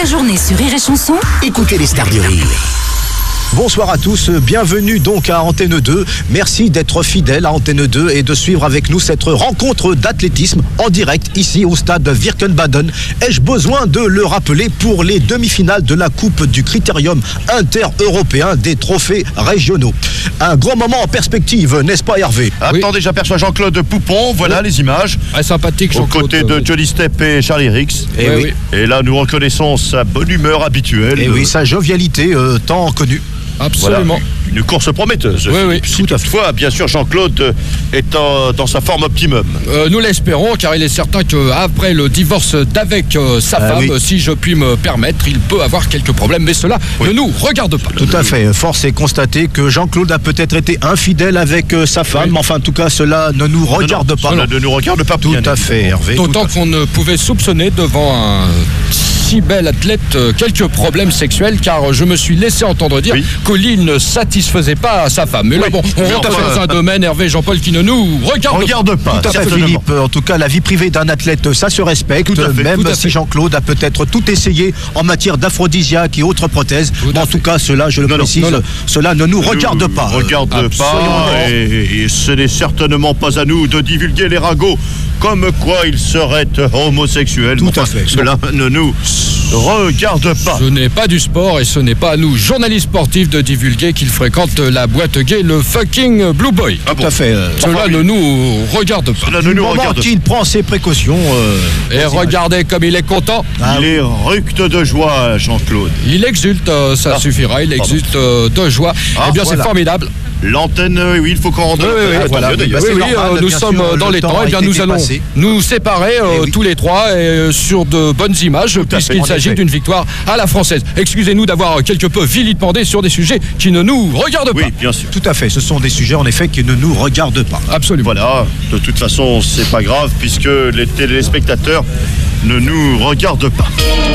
journée sur Rire et Chanson, écoutez les stars du rire. Bonsoir à tous, bienvenue donc à Antenne 2. Merci d'être fidèles à Antenne 2 et de suivre avec nous cette rencontre d'athlétisme en direct ici au stade Wirkenbaden. Ai-je besoin de le rappeler pour les demi-finales de la Coupe du Critérium inter-européen des trophées régionaux. Un grand moment en perspective, n'est-ce pas Hervé? Attendez, j'aperçois Jean-Claude Poupon, voilà les images. Sympathique Aux Jean-Claude. côtés de Johnny Stepp et Charlie Rix. Et oui. Et là, nous reconnaissons sa bonne humeur habituelle. Et oui, sa jovialité tant connue. Absolument. Voilà, une course prometteuse. Oui. Si toutefois, bien sûr, Jean-Claude est dans sa forme optimum. Nous l'espérons, car il est certain qu'après le divorce d'avec sa femme, oui. si je puis me permettre, il peut avoir quelques problèmes, mais cela ne nous regarde pas. Tout à fait. Force est constatée que Jean-Claude a peut-être été infidèle avec sa femme, mais enfin, en tout cas, cela ne nous regarde pas. Cela ne nous regarde pas. Tout à fait, Hervé. D'autant qu'on ne pouvait soupçonner devant un si bel athlète quelques problèmes sexuels, car je me suis laissé entendre dire qu'Oli ne satisfaisait pas sa femme. Mais là, bon, on rentre dans un domaine, Hervé, Jean-Paul, qui ne nous regarde pas. Tout à fait, Philippe. En tout cas, la vie privée d'un athlète, ça se respecte, même si Jean-Claude a peut-être tout essayé en matière d'aphrodisiaque et autres prothèses. Mais en tout cas, cela, je le précise, cela ne nous regarde pas. Regarde pas, et ce n'est certainement pas à nous de divulguer les ragots comme quoi il serait homosexuel. Tout à fait. Cela ne nous regarde pas. Ce n'est pas du sport et ce n'est pas à nous, journalistes sportifs, de divulguer qu'il fréquente la boîte gay, le fucking Blue Boy. Tout à fait. Cela ne nous regarde pas. Cela ne Du nous moment regarde qu'il prend ses précautions. Et regardez comme il est content. pas. Il est ructe de joie, Jean-Claude. Il exulte, ça suffira, il exulte de joie. Eh bien, voilà. c'est formidable. L'antenne, oui, il faut qu'on rende. voilà, d'ailleurs. c'est normal, nous bien sommes sûr, dans le les temps temps. a Eh bien, été nous allons dépassé. nous séparer tous les trois sur de bonnes images, puisqu'il s'agit d'une victoire à la française. Excusez-nous d'avoir quelque peu vilipendé sur des sujets qui ne nous regardent pas. Oui, bien sûr. Tout à fait. Ce sont des sujets, en effet, qui ne nous regardent pas. Absolument. Voilà, de toute façon, c'est pas grave puisque les téléspectateurs ne nous regardent pas.